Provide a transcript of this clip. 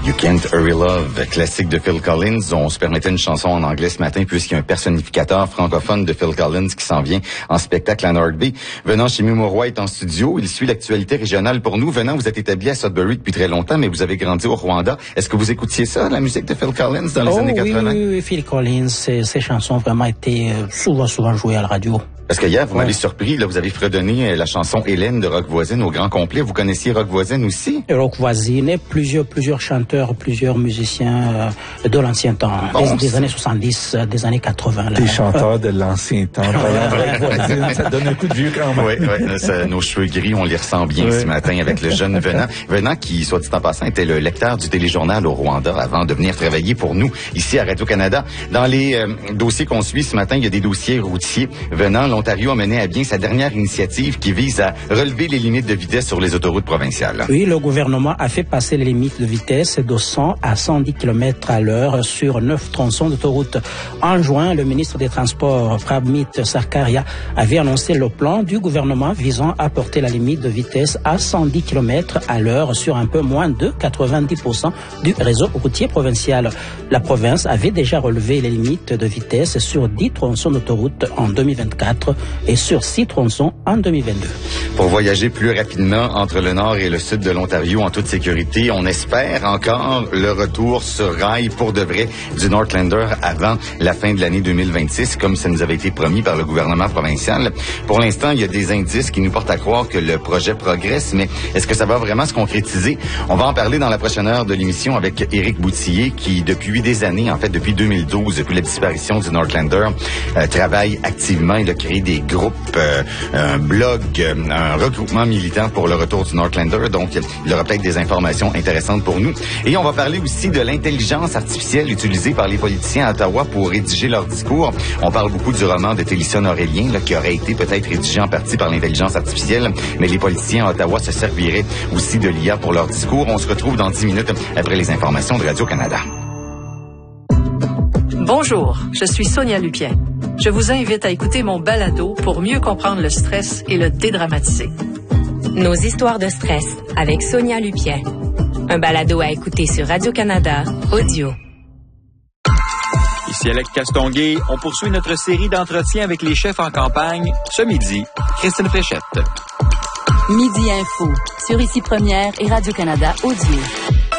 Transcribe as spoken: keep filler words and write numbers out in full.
You Can't Hurry Love, classique de Phil Collins. On se permettait une chanson en anglais ce matin puisqu'il y a un personnificateur francophone de Phil Collins qui s'en vient en spectacle à Northby. Venant chez Mimoroy est en studio. Il suit l'actualité régionale pour nous. Venant, vous êtes établi à Sudbury depuis très longtemps, mais vous avez grandi au Rwanda. Est-ce que vous écoutiez ça, la musique de Phil Collins dans les oh, années quatre-vingts? Oui, oui, oui, Phil Collins, ses, ses chansons vraiment étaient souvent, souvent jouées à la radio. Parce que hier, vous ouais. m'avez surpris, là, vous avez fredonné la chanson Hélène de Rock Voisine au grand complet. Vous connaissiez Rock Voisine aussi? Rock Voisine, et plusieurs, plusieurs chanteurs, plusieurs musiciens euh, de l'ancien temps, bon, des, des années soixante-dix, des années quatre-vingts. Là. Des chanteurs de l'ancien temps. Rock Voisine, ça donne un coup de vieux quand même. Oui, oui, ça, nos cheveux gris, on les ressent bien ouais. ce matin avec le jeune Venant. Venant qui, soit dit en passant, était le lecteur du téléjournal au Rwanda avant de venir travailler pour nous ici à Radio-Canada. Dans les euh, dossiers qu'on suit ce matin, il y a des dossiers routiers. Venant, l'Ontario a mené à bien sa dernière initiative qui vise à relever les limites de vitesse sur les autoroutes provinciales. Oui, le gouvernement a fait passer les limites de vitesse de cent à cent dix kilomètres à l'heure sur neuf tronçons d'autoroute. En juin, le ministre des Transports, Pramit Sarkaria, avait annoncé le plan du gouvernement visant à porter la limite de vitesse à cent dix kilomètres à l'heure sur un peu moins de quatre-vingt-dix pour cent du réseau routier provincial. La province avait déjà relevé les limites de vitesse sur dix tronçons d'autoroute en deux mille vingt-quatre et sur six tronçons en deux mille vingt-deux. Pour voyager plus rapidement entre le nord et le sud de l'Ontario en toute sécurité, on espère encore le retour sur rail pour de vrai du Northlander avant la fin de l'année deux mille vingt-six, comme ça nous avait été promis par le gouvernement provincial. Pour l'instant, il y a des indices qui nous portent à croire que le projet progresse, mais est-ce que ça va vraiment se concrétiser? On va en parler dans la prochaine heure de l'émission avec Éric Boutillier, qui depuis des années, en fait depuis deux mille douze, depuis la disparition du Northlander, euh, travaille activement. Il a créé des groupes, euh, un blog, euh, un regroupement militant pour le retour du Northlander. Donc, il aura peut-être des informations intéressantes pour nous. Et on va parler aussi de l'intelligence artificielle utilisée par les politiciens à Ottawa pour rédiger leur discours. On parle beaucoup du roman de Télésphore Aurélien, là, qui aurait été peut-être rédigé en partie par l'intelligence artificielle, mais les politiciens à Ottawa se serviraient aussi de l'I A pour leur discours. On se retrouve dans dix minutes après les informations de Radio-Canada. Bonjour, je suis Sonia Lupien. Je vous invite à écouter mon balado pour mieux comprendre le stress et le dédramatiser. Nos histoires de stress avec Sonia Lupien. Un balado à écouter sur Radio-Canada Audio. Ici Alex Castonguay, on poursuit notre série d'entretiens avec les chefs en campagne. Ce midi, Christine Fréchette. Midi Info, sur Ici Première et Radio-Canada Audio.